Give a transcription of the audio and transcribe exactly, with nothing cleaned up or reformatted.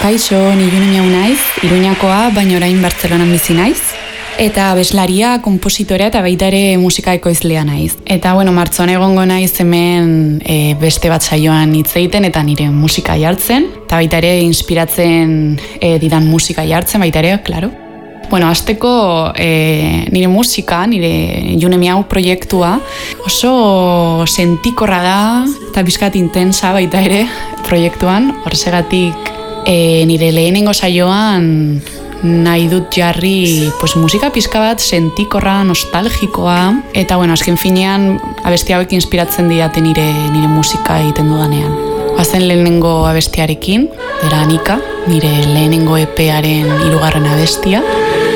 Kaixo, ni June Miau naiz, Iruñakoa, baina orain Bartzelonan bizi naiz. Eta abeslaria, konpositorea eta baita ere musika ekoizlea naiz. Eta bueno, martxoan egongo naiz hemen e, beste bat saioan hitz egiten eta nire musika jartzen. Eta baita ere inspiratzen e, didan musika jartzen, baita ere, klaro. Bueno, hasteko e, nire musika, nire June Miau proiektua oso sentikorra da eta bizkat intensa baita ere proiektuan. Horregatik e, nire lehenengo saioan nahi dut jarri pues, musika pizka bat sentikorra, nostalgikoa eta bueno, azken finean abesti hauek inspiratzen didate nire, nire musika egiten dudanean. Bazen lehenengo abestiarekin, dera Anika, nire lehenengo E P-aren hirugarren abestia.